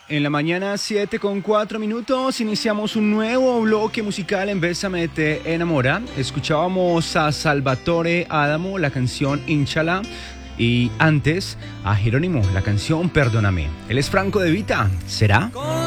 En la mañana 7:04 iniciamos un nuevo bloque musical en Bésame Te Enamora. Escuchábamos a Salvatore Adamo, la canción Inshallah, y antes a Jerónimo, la canción Perdóname. Él es Franco De Vita, ¿será?